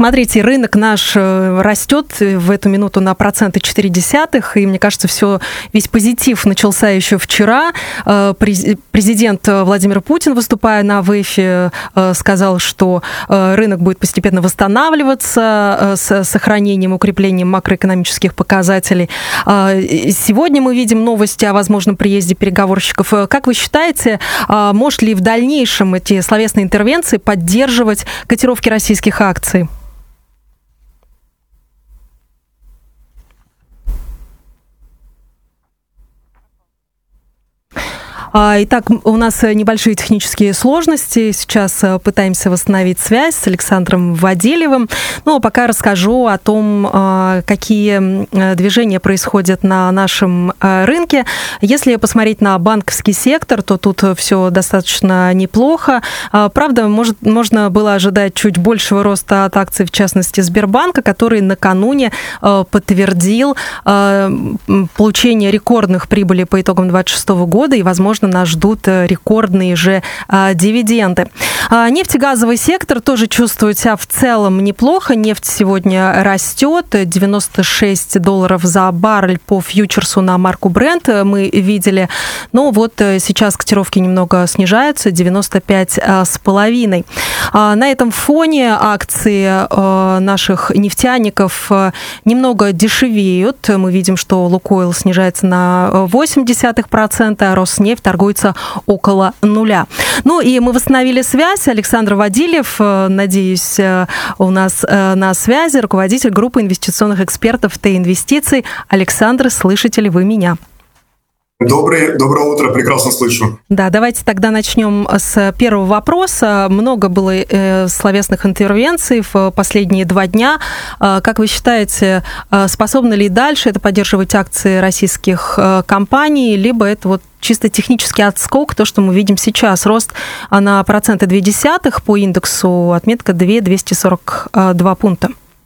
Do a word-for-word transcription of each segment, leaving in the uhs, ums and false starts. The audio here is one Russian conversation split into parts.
Смотрите, рынок наш растет в эту минуту на проценты четыре десятых, и мне кажется, все, весь позитив начался еще вчера. Президент Владимир Путин, выступая на ВЭФе, сказал, что рынок будет постепенно восстанавливаться с сохранением и укреплением макроэкономических показателей. Сегодня мы видим новости о возможном приезде переговорщиков. Как вы считаете, может ли в дальнейшем эти словесные интервенции поддерживать котировки российских акций? Итак, у нас небольшие технические сложности. Сейчас пытаемся восстановить связь с Александром Водилевым. Ну, а пока расскажу о том, какие движения происходят на нашем рынке. Если посмотреть на банковский сектор, то тут все достаточно неплохо. Правда, может, можно было ожидать чуть большего роста от акций, в частности, Сбербанка, который накануне подтвердил получение рекордных прибылей по итогам двадцать шестого года, и, возможно, нас ждут рекордные же а, дивиденды. А, нефтегазовый сектор тоже чувствует себя в целом неплохо. Нефть сегодня растет. девяносто шесть долларов за баррель по фьючерсу на марку Brent мы видели. Но вот сейчас котировки немного снижаются, девяносто пять с половиной. А, на этом фоне акции а, наших нефтяников немного дешевеют. Мы видим, что Лукойл снижается на восемь десятых процента, а Роснефть торгуется около нуля. Ну и мы восстановили связь. Александр Водилев, надеюсь, у нас на связи, руководитель группы инвестиционных экспертов Т-инвестиций. Александр, слышите ли вы меня? Доброе, доброе утро, прекрасно слышу. Да, давайте тогда начнем с первого вопроса. Много было э, словесных интервенций в последние два дня. Э, как вы считаете, э, способны ли дальше это поддерживать акции российских э, компаний, либо это вот чисто технический отскок, то, что мы видим сейчас? Рост на проценты два десятых по индексу, отметка две тысячи двести сорок два пункта.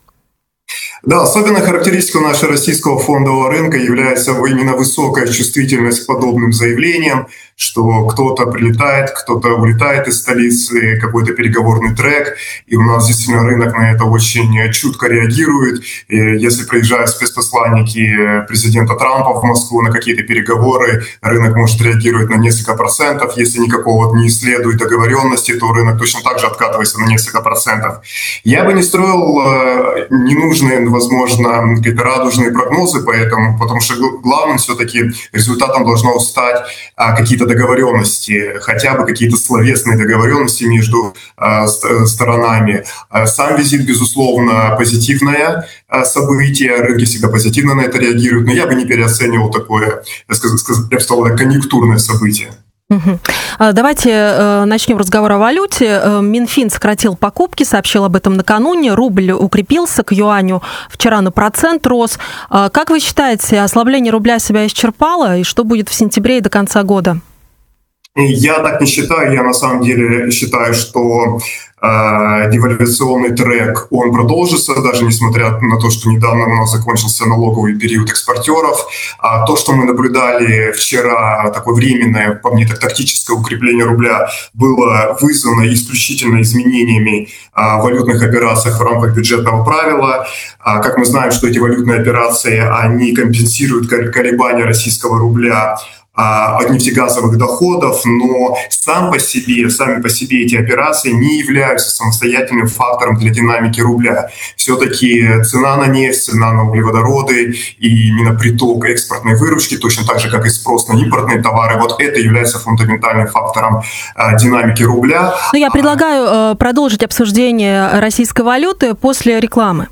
Да, особенной характеристикой нашего российского фондового рынка является именно высокая чувствительность к подобным заявлениям, что кто-то прилетает, кто-то улетает из столицы, какой-то переговорный трек, и у нас действительно рынок на это очень чутко реагирует. И если приезжают спецпосланники президента Трампа в Москву на какие-то переговоры, рынок может реагировать на несколько процентов. Если никакого не следует договоренности, то рынок точно так же откатывается на несколько процентов. Я бы не строил ненужные, возможно, какие-то радужные прогнозы по этому, потому что главным все-таки результатом должно стать какие-то договоренности, хотя бы какие-то словесные договоренности между э, сторонами. Сам визит, безусловно, позитивное событие, рынки всегда позитивно на это реагируют, но я бы не переоценивал такое, я бы сказал, конъюнктурное событие. Угу. Давайте начнем разговор о валюте. Минфин сократил покупки, сообщил об этом накануне. Рубль укрепился к юаню, вчера на процент рос. Как вы считаете, ослабление рубля себя исчерпало, и что будет в сентябре и до конца года? Я так не считаю. Я на самом деле считаю, что э, девальвационный трек, он продолжится, даже несмотря на то, что недавно у нас закончился налоговый период экспортеров. А то, что мы наблюдали вчера, такое временное, по мне, так, тактическое укрепление рубля, было вызвано исключительно изменениями э, в валютных операциях в рамках бюджетного правила. А, как мы знаем, что эти валютные операции, они компенсируют колебания российского рубля от нефтегазовых доходов, но сам по себе, сами по себе эти операции не являются самостоятельным фактором для динамики рубля. Все-таки цена на нефть, цена на углеводороды и именно приток экспортной выручки, точно так же, как и спрос на импортные товары, вот это является фундаментальным фактором э, динамики рубля. Ну, я предлагаю э, продолжить обсуждение российской валюты после рекламы.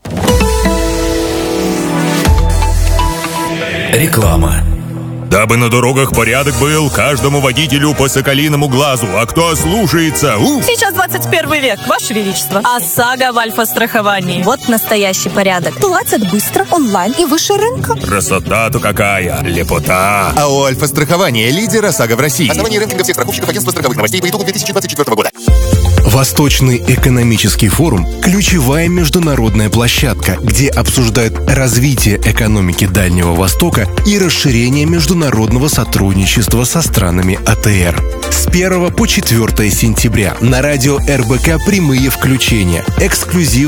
Реклама. Дабы на дорогах порядок был, каждому водителю по соколиному глазу. А кто слушается? У! Сейчас двадцать первый век, Ваше Величество. ОСАГО в альфа-страховании. Вот настоящий порядок. Платят быстро, онлайн и выше рынка. Красота-то какая! Лепота! А у альфа-страхования лидер ОСАГО в России. Основание рейтинга всех страховщиков агентства страховых новостей по итогам две тысячи двадцать четвёртого года. Восточный экономический форум – ключевая международная площадка, где обсуждают развитие экономики Дальнего Востока и расширение международного сотрудничества со странами А Т Р. С первого по четвёртое сентября на радио Эр Бэ Ка прямые включения, эксклюзив